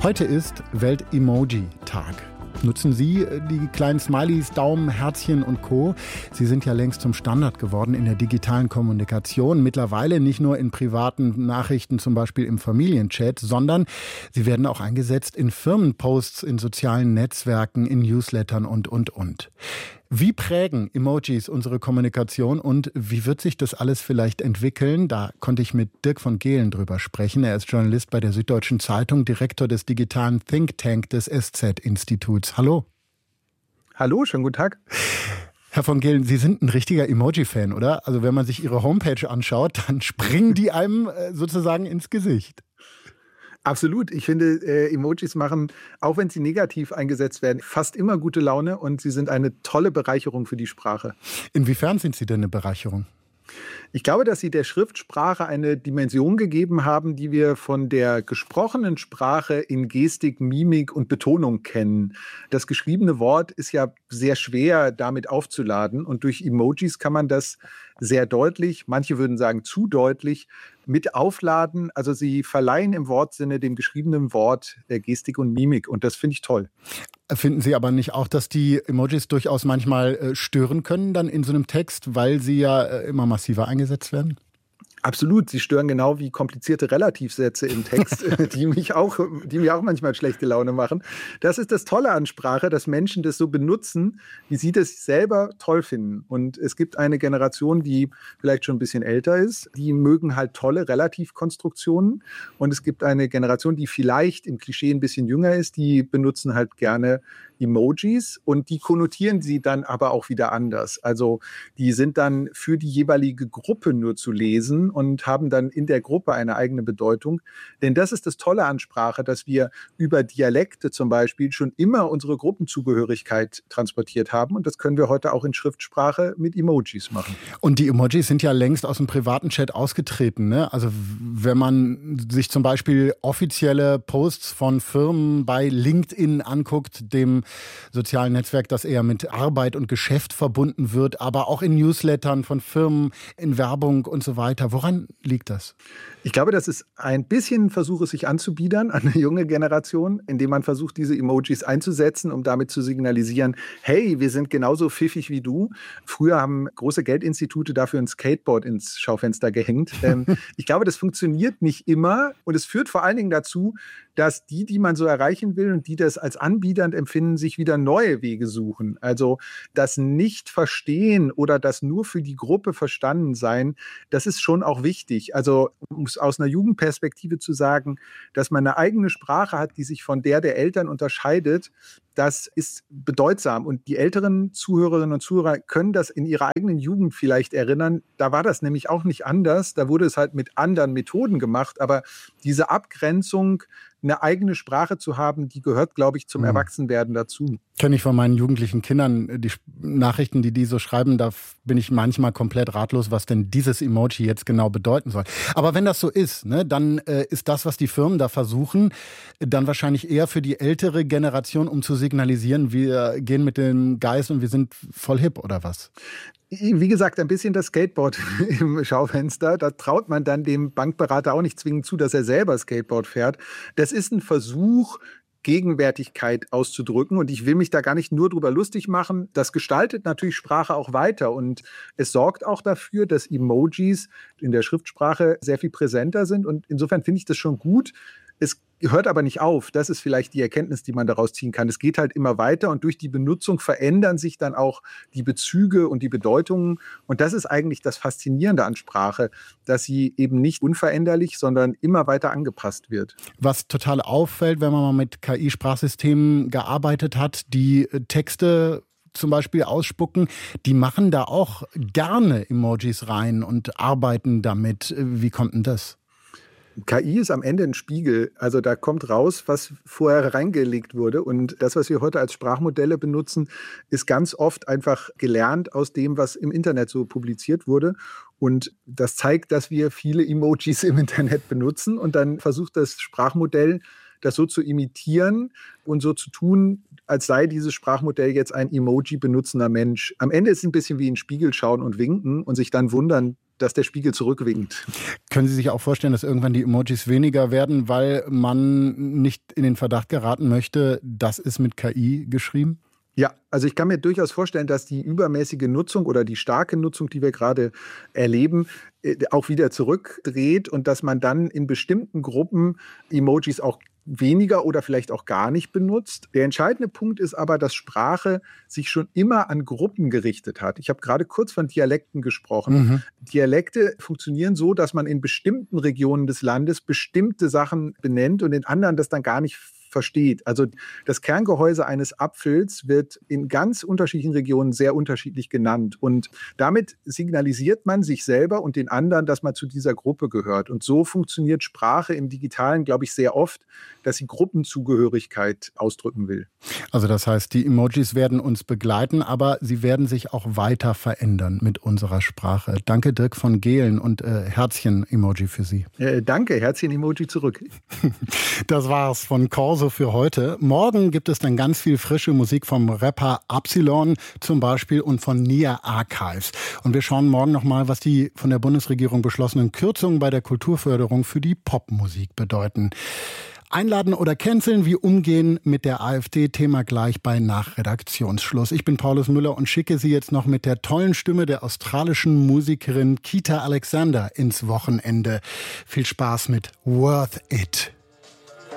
Heute ist Welt-Emoji-Tag. Nutzen Sie die kleinen Smileys, Daumen, Herzchen und Co. Sie sind ja längst zum Standard geworden in der digitalen Kommunikation. Mittlerweile nicht nur in privaten Nachrichten, zum Beispiel im Familienchat, sondern sie werden auch eingesetzt in Firmenposts, in sozialen Netzwerken, in Newslettern und. Wie prägen Emojis unsere Kommunikation und wie wird sich das alles vielleicht entwickeln? Da konnte ich mit Dirk von Gehlen drüber sprechen. Er ist Journalist bei der Süddeutschen Zeitung, Direktor des digitalen Think Tank des SZ-Instituts. Hallo. Hallo, schönen guten Tag. Herr von Gehlen, Sie sind ein richtiger Emoji-Fan, oder? Also wenn man sich Ihre Homepage anschaut, dann springen die einem sozusagen ins Gesicht. Absolut. Ich finde, Emojis machen, auch wenn sie negativ eingesetzt werden, fast immer gute Laune und sie sind eine tolle Bereicherung für die Sprache. Inwiefern sind sie denn eine Bereicherung? Ich glaube, dass sie der Schriftsprache eine Dimension gegeben haben, die wir von der gesprochenen Sprache in Gestik, Mimik und Betonung kennen. Das geschriebene Wort ist ja sehr schwer damit aufzuladen und durch Emojis kann man das sehr deutlich, manche würden sagen zu deutlich, mit aufladen. Also sie verleihen im Wortsinne dem geschriebenen Wort Gestik und Mimik und das finde ich toll. Finden Sie aber nicht auch, dass die Emojis durchaus manchmal stören können dann in so einem Text, weil sie ja immer massiver eingesetzt werden? Absolut, sie stören genau wie komplizierte Relativsätze im Text, die mir auch manchmal schlechte Laune machen. Das ist das Tolle an Sprache, dass Menschen das so benutzen, wie sie das selber toll finden. Und es gibt eine Generation, die vielleicht schon ein bisschen älter ist, die mögen halt tolle Relativkonstruktionen. Und es gibt eine Generation, die vielleicht im Klischee ein bisschen jünger ist, die benutzen halt gerne Emojis und die konnotieren sie dann aber auch wieder anders. Also die sind dann für die jeweilige Gruppe nur zu lesen und haben dann in der Gruppe eine eigene Bedeutung. Denn das ist das Tolle an Sprache, dass wir über Dialekte zum Beispiel schon immer unsere Gruppenzugehörigkeit transportiert haben und das können wir heute auch in Schriftsprache mit Emojis machen. Und die Emojis sind ja längst aus dem privaten Chat ausgetreten, ne? Also wenn man sich zum Beispiel offizielle Posts von Firmen bei LinkedIn anguckt, dem sozialen Netzwerk, das eher mit Arbeit und Geschäft verbunden wird, aber auch in Newslettern von Firmen, in Werbung und so weiter. Woran liegt das? Ich glaube, das ist ein bisschen ein Versuch, es sich anzubiedern an eine junge Generation, indem man versucht, diese Emojis einzusetzen, um damit zu signalisieren, hey, wir sind genauso pfiffig wie du. Früher haben große Geldinstitute dafür ein Skateboard ins Schaufenster gehängt. Ich glaube, das funktioniert nicht immer und es führt vor allen Dingen dazu, dass die man so erreichen will und die das als anbiedernd empfinden, sich wieder neue Wege suchen. Also das Nicht-Verstehen oder das nur für die Gruppe verstanden sein, das ist schon auch wichtig. Also um es aus einer Jugendperspektive zu sagen, dass man eine eigene Sprache hat, die sich von der Eltern unterscheidet, das ist bedeutsam. Und die älteren Zuhörerinnen und Zuhörer können das in ihrer eigenen Jugend vielleicht erinnern. Da war das nämlich auch nicht anders. Da wurde es halt mit anderen Methoden gemacht. Aber diese Abgrenzung, eine eigene Sprache zu haben, die gehört, glaube ich, zum Erwachsenwerden dazu. Kenne ich von meinen jugendlichen Kindern die Nachrichten, die so schreiben, da bin ich manchmal komplett ratlos, was denn dieses Emoji jetzt genau bedeuten soll. Aber wenn das so ist, ne, dann ist das, was die Firmen da versuchen, dann wahrscheinlich eher für die ältere Generation, um zu signalisieren, wir gehen mit dem Geist und wir sind voll hip, oder was? Wie gesagt, ein bisschen das Skateboard im Schaufenster. Da traut man dann dem Bankberater auch nicht zwingend zu, dass er selber Skateboard fährt. Das ist ein Versuch, Gegenwärtigkeit auszudrücken. Und ich will mich da gar nicht nur drüber lustig machen. Das gestaltet natürlich Sprache auch weiter. Und es sorgt auch dafür, dass Emojis in der Schriftsprache sehr viel präsenter sind. Und insofern finde ich das schon gut. Es hört aber nicht auf. Das ist vielleicht die Erkenntnis, die man daraus ziehen kann. Es geht halt immer weiter und durch die Benutzung verändern sich dann auch die Bezüge und die Bedeutungen. Und das ist eigentlich das Faszinierende an Sprache, dass sie eben nicht unveränderlich, sondern immer weiter angepasst wird. Was total auffällt, wenn man mal mit KI-Sprachsystemen gearbeitet hat, die Texte zum Beispiel ausspucken, die machen da auch gerne Emojis rein und arbeiten damit. Wie kommt denn das? KI ist am Ende ein Spiegel. Also da kommt raus, was vorher reingelegt wurde. Und das, was wir heute als Sprachmodelle benutzen, ist ganz oft einfach gelernt aus dem, was im Internet so publiziert wurde. Und das zeigt, dass wir viele Emojis im Internet benutzen. Und dann versucht das Sprachmodell, das so zu imitieren und so zu tun, als sei dieses Sprachmodell jetzt ein Emoji benutzender Mensch. Am Ende ist es ein bisschen wie in den Spiegel schauen und winken und sich dann wundern, dass der Spiegel zurückwinkt. Können Sie sich auch vorstellen, dass irgendwann die Emojis weniger werden, weil man nicht in den Verdacht geraten möchte, das ist mit KI geschrieben? Ja, also ich kann mir durchaus vorstellen, dass die übermäßige Nutzung oder die starke Nutzung, die wir gerade erleben, auch wieder zurückdreht und dass man dann in bestimmten Gruppen Emojis auch weniger oder vielleicht auch gar nicht benutzt. Der entscheidende Punkt ist aber, dass Sprache sich schon immer an Gruppen gerichtet hat. Ich habe gerade kurz von Dialekten gesprochen. Dialekte funktionieren so, dass man in bestimmten Regionen des Landes bestimmte Sachen benennt und in anderen das dann gar nicht versteht. Also das Kerngehäuse eines Apfels wird in ganz unterschiedlichen Regionen sehr unterschiedlich genannt. Und damit signalisiert man sich selber und den anderen, dass man zu dieser Gruppe gehört. Und so funktioniert Sprache im Digitalen, glaube ich, sehr oft, dass sie Gruppenzugehörigkeit ausdrücken will. Also das heißt, die Emojis werden uns begleiten, aber sie werden sich auch weiter verändern mit unserer Sprache. Danke, Dirk von Gehlen, und Herzchen-Emoji für Sie. Danke, Herzchen-Emoji zurück. Das war's von Corso für heute. Morgen gibt es dann ganz viel frische Musik vom Rapper Absilon zum Beispiel und von Nia Archives. Und wir schauen morgen nochmal, was die von der Bundesregierung beschlossenen Kürzungen bei der Kulturförderung für die Popmusik bedeuten. Einladen oder canceln, wie umgehen mit der AfD, Thema gleich bei Nachredaktionsschluss. Ich bin Paulus Müller und schicke Sie jetzt noch mit der tollen Stimme der australischen Musikerin Kita Alexander ins Wochenende. Viel Spaß mit Worth It.